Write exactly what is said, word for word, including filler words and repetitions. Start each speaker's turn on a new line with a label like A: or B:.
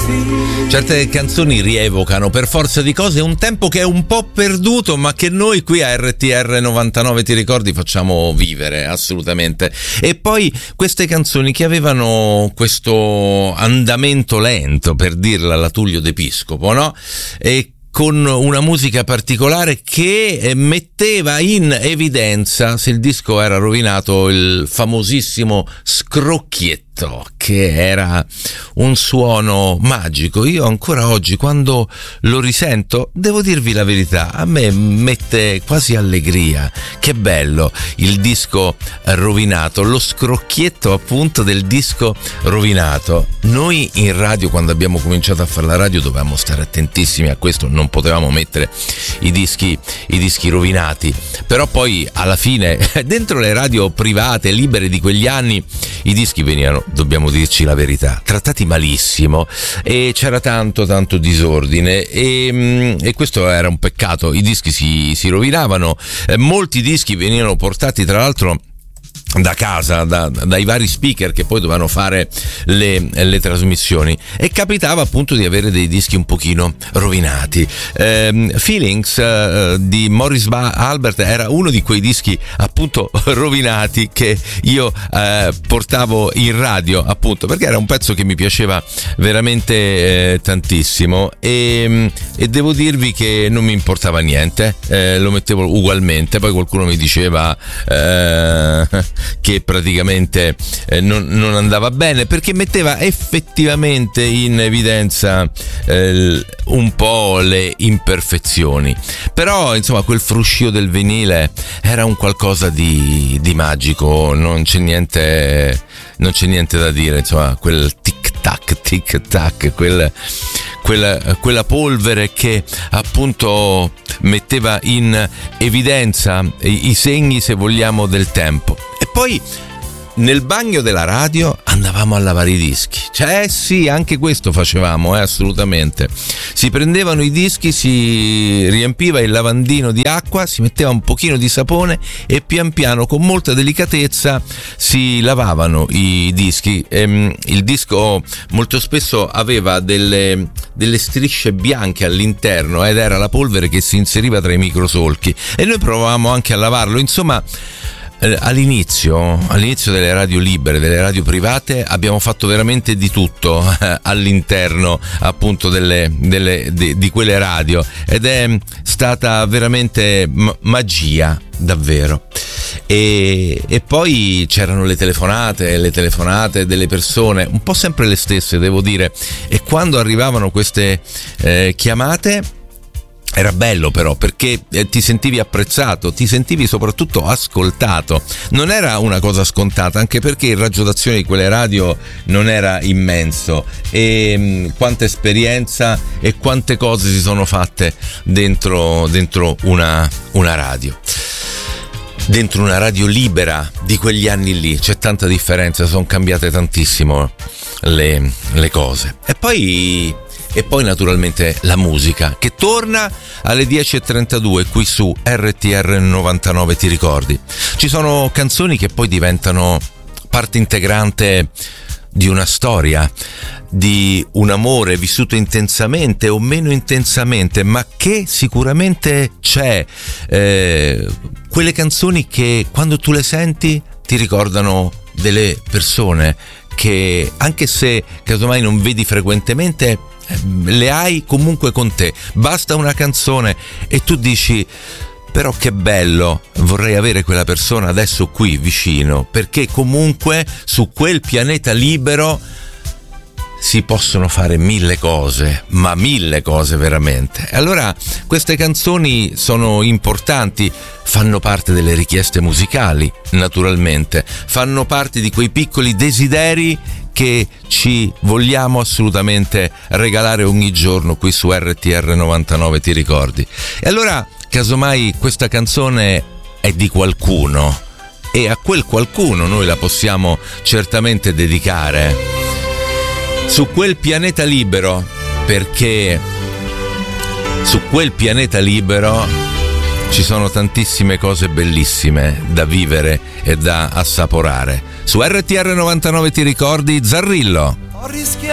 A: Certe canzoni rievocano per forza di cose un tempo che è un po' perduto, ma che noi qui a R T R novantanove ti ricordi facciamo vivere assolutamente. E poi queste canzoni che avevano questo andamento lento, per dirla alla Tullio De Piscopo, no? E con una musica particolare che metteva in evidenza, se il disco era rovinato, il famosissimo scrocchietto, che era un suono magico. Io ancora oggi, quando lo risento, devo dirvi la verità, a me mette quasi allegria. Che bello il disco rovinato, lo scrocchietto appunto del disco rovinato. Noi in radio, quando abbiamo cominciato a fare la radio, dovevamo stare attentissimi a questo, non potevamo mettere i dischi i dischi rovinati, però poi alla fine dentro le radio private libere di quegli anni i dischi venivano, dobbiamo dirci la verità, trattati malissimo e c'era tanto tanto disordine e, e questo era un peccato. I dischi si, si rovinavano, eh, molti dischi venivano portati tra l'altro da casa, da, dai vari speaker che poi dovevano fare le, le trasmissioni, e capitava appunto di avere dei dischi un pochino rovinati. eh, Feelings eh, di Morris Albert era uno di quei dischi appunto rovinati che io eh, portavo in radio, appunto perché era un pezzo che mi piaceva veramente eh, tantissimo e, e devo dirvi che non mi importava niente, eh, lo mettevo ugualmente. Poi qualcuno mi diceva eh, che praticamente eh, non, non andava bene perché metteva effettivamente in evidenza eh, un po' le imperfezioni, però insomma quel fruscio del vinile era un qualcosa di, di magico, non c'è niente non c'è niente da dire, insomma quel tic tac tic tac, quel Quella, quella polvere che appunto metteva in evidenza i, i segni, se vogliamo, del tempo. E poi nel bagno della radio andavamo a lavare i dischi, cioè sì, anche questo facevamo, eh, assolutamente. Si prendevano i dischi, si riempiva il lavandino di acqua, si metteva un pochino di sapone e pian piano, con molta delicatezza, si lavavano i dischi. Ehm, il disco molto spesso aveva delle, delle strisce bianche all'interno ed era la polvere che si inseriva tra i microsolchi, e noi provavamo anche a lavarlo. Insomma, all'inizio all'inizio delle radio libere, delle radio private, abbiamo fatto veramente di tutto eh, all'interno appunto delle, delle di, di quelle radio, ed è stata veramente m- magia davvero. E, e poi c'erano le telefonate le telefonate delle persone, un po' sempre le stesse, devo dire, e quando arrivavano queste eh, chiamate era bello, però, perché eh, ti sentivi apprezzato, ti sentivi soprattutto ascoltato. Non era una cosa scontata, anche perché il raggio d'azione di quelle radio non era immenso, e mh, quanta esperienza e quante cose si sono fatte dentro, dentro una, una radio. Dentro una radio libera di quegli anni lì c'è tanta differenza, sono cambiate tantissimo le, le cose. E poi E poi naturalmente la musica, che torna alle dieci e trentadue qui su R T R novantanove ti ricordi. Ci sono canzoni che poi diventano parte integrante di una storia, di un amore vissuto intensamente o meno intensamente, ma che sicuramente c'è. Eh, quelle canzoni che quando tu le senti ti ricordano delle persone che, anche se casomai non vedi frequentemente, le hai comunque con te. Basta una canzone e tu dici: però che bello, vorrei avere quella persona adesso qui vicino, perché comunque su quel pianeta libero si possono fare mille cose, ma mille cose veramente. E allora queste canzoni sono importanti, fanno parte delle richieste musicali, naturalmente, fanno parte di quei piccoli desideri che ci vogliamo assolutamente regalare ogni giorno qui su R T R novantanove ti ricordi. E allora, casomai questa canzone è di qualcuno, e a quel qualcuno noi la possiamo certamente dedicare su quel pianeta libero, perché su quel pianeta libero ci sono tantissime cose bellissime da vivere e da assaporare. Su R T R novantanove ti ricordi, Zarrillo.